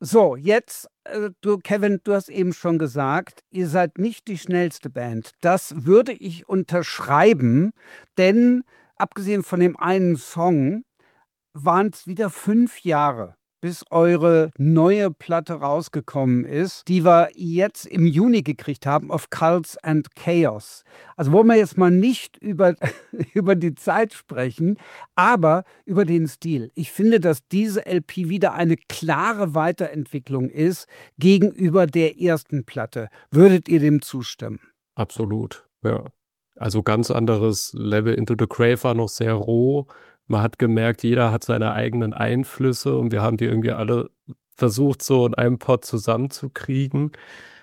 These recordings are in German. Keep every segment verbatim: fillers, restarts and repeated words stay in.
So, jetzt, äh, du, Kevin, du hast eben schon gesagt, ihr seid nicht die schnellste Band. Das würde ich unterschreiben, denn abgesehen von dem einen Song waren es wieder fünf Jahre, bis eure neue Platte rausgekommen ist, die wir jetzt im Juni gekriegt haben auf Cults and Chaos. Also wollen wir jetzt mal nicht über, über die Zeit sprechen, aber über den Stil. Ich finde, dass diese L P wieder eine klare Weiterentwicklung ist gegenüber der ersten Platte. Würdet ihr dem zustimmen? Absolut, ja. Also ganz anderes Level. Into the Grave war noch sehr roh. Man hat gemerkt, jeder hat seine eigenen Einflüsse und wir haben die irgendwie alle versucht, so in einem Pot zusammenzukriegen.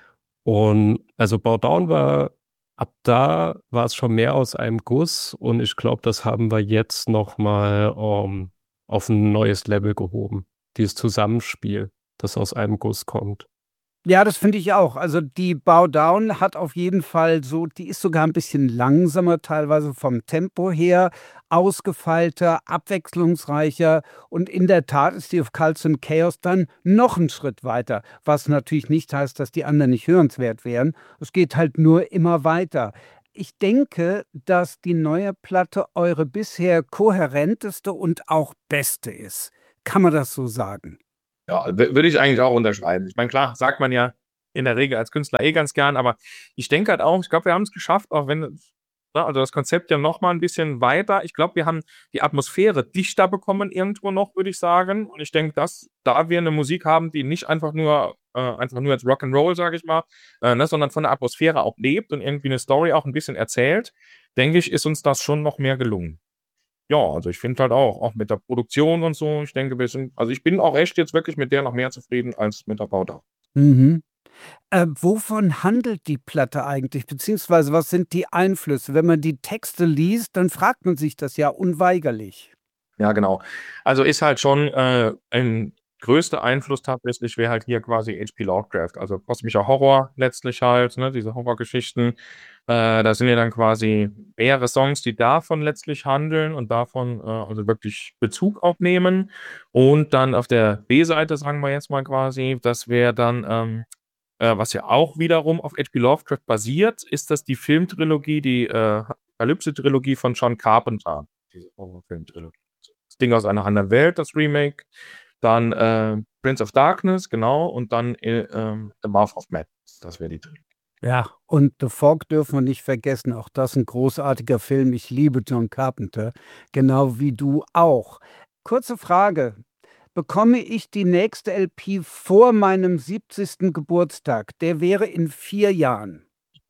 Und also Bow Down war, ab da war es schon mehr aus einem Guss und ich glaube, das haben wir jetzt nochmal ähm, auf ein neues Level gehoben. Dieses Zusammenspiel, das aus einem Guss kommt. Ja, das finde ich auch. Also die Bow Down hat auf jeden Fall so, die ist sogar ein bisschen langsamer, teilweise vom Tempo her, ausgefeilter, abwechslungsreicher und in der Tat ist die auf Cults and Chaos dann noch einen Schritt weiter, was natürlich nicht heißt, dass die anderen nicht hörenswert wären. Es geht halt nur immer weiter. Ich denke, dass die neue Platte eure bisher kohärenteste und auch beste ist. Kann man das so sagen? Ja, w- würde ich eigentlich auch unterschreiben. Ich meine, klar, sagt man ja in der Regel als Künstler eh ganz gern, aber ich denke halt auch, ich glaube, wir haben es geschafft, auch wenn, ne, also das Konzept ja noch mal ein bisschen weiter. Ich glaube, wir haben die Atmosphäre dichter bekommen irgendwo noch, würde ich sagen. Und ich denke, dass da wir eine Musik haben, die nicht einfach nur äh, einfach nur als Rock'n'Roll, sage ich mal, äh, ne, sondern von der Atmosphäre auch lebt und irgendwie eine Story auch ein bisschen erzählt, denke ich, ist uns das schon noch mehr gelungen. Ja, also ich finde halt auch, auch mit der Produktion und so, ich denke, wir sind, also ich bin auch echt jetzt wirklich mit der noch mehr zufrieden als mit der Bauta. Mhm. Äh, wovon handelt die Platte eigentlich? Beziehungsweise was sind die Einflüsse? Wenn man die Texte liest, dann fragt man sich das ja unweigerlich. Ja, genau. Also ist halt schon äh, ein größter Einfluss tatsächlich wäre halt hier quasi H P. Lovecraft, also kosmischer Horror letztlich halt, ne, diese Horrorgeschichten. Äh, da sind ja dann quasi mehrere Songs, die davon letztlich handeln und davon äh, also wirklich Bezug aufnehmen. Und dann auf der B-Seite, sagen wir jetzt mal quasi, das wäre dann, ähm, äh, was ja auch wiederum auf H P. Lovecraft basiert, ist das die Filmtrilogie, die äh, Apokalypse-Trilogie von John Carpenter, diese Horrorfilmtrilogie. Das Ding aus einer anderen Welt, das Remake. Dann äh, Prince of Darkness, genau. Und dann äh, ähm, The Mouth of Madness. Das wäre die Trilogie. Ja, und The Fog dürfen wir nicht vergessen. Auch das ein großartiger Film. Ich liebe John Carpenter, genau wie du auch. Kurze Frage. Bekomme ich die nächste L P vor meinem siebzigsten Geburtstag? Der wäre in vier Jahren.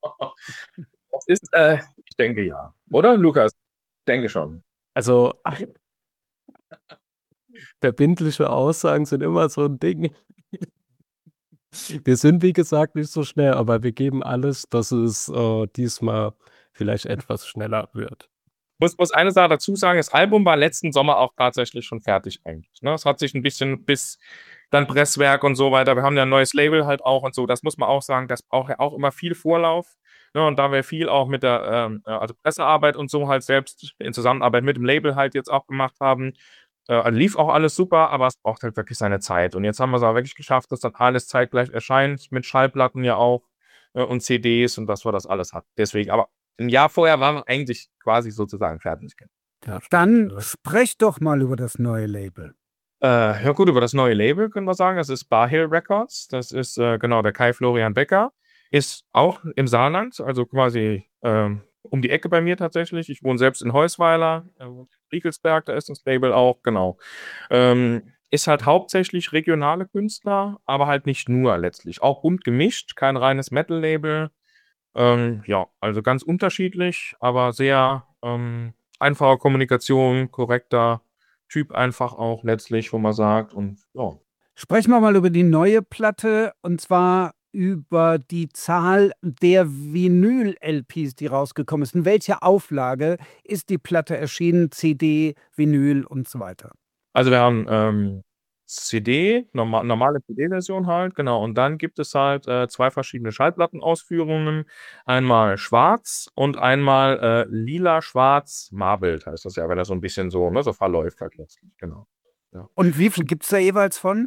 Das ist, äh, ich denke ja. Oder, Lukas? Ich denke schon. Also verbindliche Aussagen sind immer so ein Ding. Wir sind, wie gesagt, nicht so schnell, aber wir geben alles, dass es äh, diesmal vielleicht etwas schneller wird. Ich muss, muss eine Sache dazu sagen, das Album war letzten Sommer auch tatsächlich schon fertig eigentlich. Ne? Es hat sich ein bisschen bis dann Presswerk und so weiter. Wir haben ja ein neues Label halt auch und so. Das muss man auch sagen, das braucht ja auch immer viel Vorlauf. Ne? Und da wir viel auch mit der ähm, äh, also Pressearbeit und so halt selbst in Zusammenarbeit mit dem Label halt jetzt auch gemacht haben, äh, also lief auch alles super, aber es braucht halt wirklich seine Zeit. Und jetzt haben wir es auch wirklich geschafft, dass dann alles zeitgleich erscheint, mit Schallplatten ja auch äh, und C Ds und dass wir das alles hatten. Deswegen, aber ein Jahr vorher waren wir eigentlich quasi sozusagen fertig. Ja, Dann stimmt. sprech doch mal über das neue Label. Äh, ja gut, über das neue Label können wir sagen, das ist Barhill Records. Das ist äh, genau der Kai Florian Becker. Ist auch im Saarland, also quasi ähm, um die Ecke bei mir tatsächlich. Ich wohne selbst in Heusweiler, äh, Riegelsberg, da ist das Label auch, genau. Ähm, ist halt hauptsächlich regionale Künstler, aber halt nicht nur letztlich. Auch bunt gemischt, kein reines Metal-Label. Ähm, ja, also ganz unterschiedlich, aber sehr ähm, einfache Kommunikation, korrekter Typ einfach auch letztlich, wo man sagt und ja. Sprechen wir mal über die neue Platte und zwar über die Zahl der Vinyl-L Ps, die rausgekommen ist. In welcher Auflage ist die Platte erschienen? C D, Vinyl und so weiter. Also wir haben ähm, C D, norma normale C D-Version halt, genau. Und dann gibt es halt äh, zwei verschiedene Schallplattenausführungen. Einmal schwarz und einmal äh, lila-schwarz marbled heißt das ja, wenn das so ein bisschen so, ne, so verläuft halt letztlich, genau. Ja. Und wie viel gibt es da jeweils von?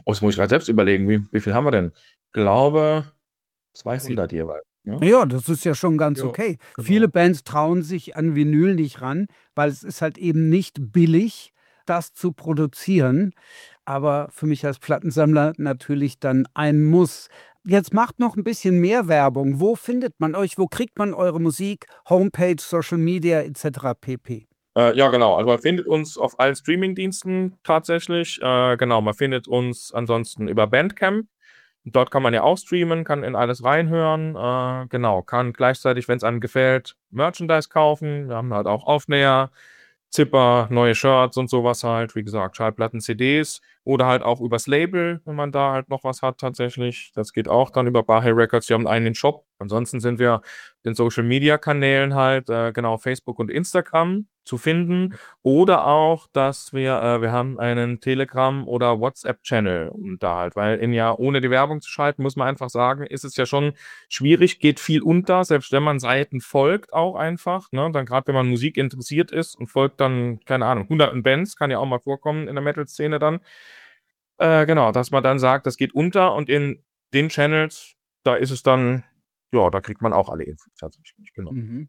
Oh, das muss ich gerade selbst überlegen, wie, wie viel haben wir denn? Ich glaube zweihundert jeweils. Ja? Ja, das ist ja schon ganz Ja, okay. genau. Viele Bands trauen sich an Vinyl nicht ran, weil es ist halt eben nicht billig, das zu produzieren. Aber für mich als Plattensammler natürlich dann ein Muss. Jetzt macht noch ein bisschen mehr Werbung. Wo findet man euch? Wo kriegt man eure Musik? Homepage, Social Media et cetera pp. Äh, ja, genau. Also man findet uns auf allen Streamingdiensten tatsächlich. Äh, genau, man findet uns ansonsten über Bandcamp. Dort kann man ja auch streamen, kann in alles reinhören. Äh, genau, kann gleichzeitig, wenn es einem gefällt, Merchandise kaufen. Wir haben halt auch Aufnäher, Zipper, neue Shirts und sowas halt. Wie gesagt, Schallplatten, C Ds oder halt auch übers Label, wenn man da halt noch was hat tatsächlich. Das geht auch dann über Barhay Records. Wir haben einen eigenen Shop. Ansonsten sind wir auf den Social Media Kanälen halt, äh, genau, Facebook und Instagram zu finden. Oder auch, dass wir, äh, wir haben einen Telegram- oder WhatsApp-Channel und da halt, weil in ja, ohne die Werbung zu schalten, muss man einfach sagen, ist es ja schon schwierig, geht viel unter, selbst wenn man Seiten folgt auch einfach, ne, dann gerade wenn man Musik interessiert ist und folgt dann, keine Ahnung, hunderten Bands, kann ja auch mal vorkommen in der Metal-Szene dann. Äh, genau, dass man dann sagt, das geht unter und in den Channels, da ist es dann, ja, da kriegt man auch alle Infos tatsächlich, genau. Mhm.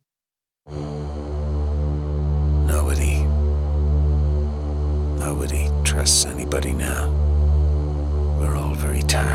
Nobody. Nobody trusts anybody now. We're all very tired.